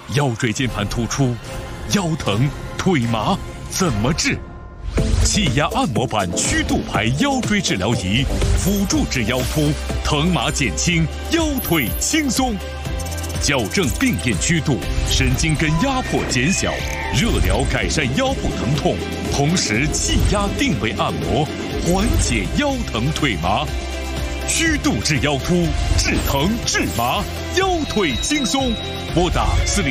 腰椎间盘突出、腰疼、腿麻怎么治？气压按摩板曲度牌腰椎治疗仪，辅助治腰突，疼麻减轻，腰腿轻松。矫正病变曲度，神经根压迫减小，热疗改善腰部疼痛，同时气压定位按摩，缓解腰疼腿麻。曲度治腰突，治疼治麻，腰腿轻松。拨打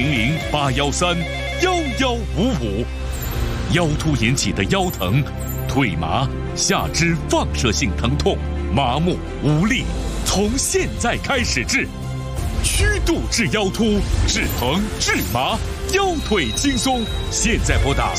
400-813-1155。腰突引起的腰疼、腿麻、下肢放射性疼痛、麻木无力，从现在开始治。曲度治腰突，治疼治麻，腰腿轻松。现在拨打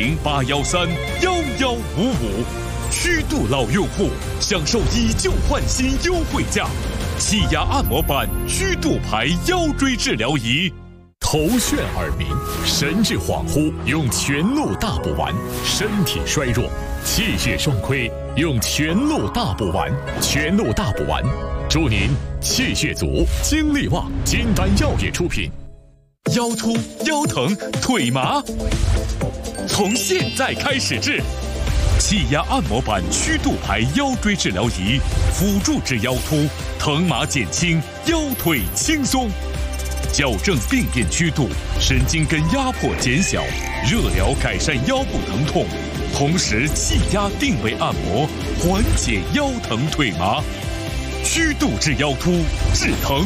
400-813-1155。曲度老用户享受以旧换新优惠价，气压按摩板曲度牌腰椎治疗仪。 头眩耳鸣，神志恍惚，用全鹿大补丸；身体衰弱，气血双亏，用全鹿大补丸。全鹿大补丸，祝您气血足，精力旺。金丹药业出品。 腰突、腰疼、腿麻，从现在开始治。气压按摩板曲度牌腰椎治疗仪，辅助治腰突，疼麻减轻，腰腿轻松。矫正病变曲度，神经根压迫减小，热疗改善腰部疼痛，同时气压定位按摩，缓解腰疼腿麻。曲度治腰突，治疼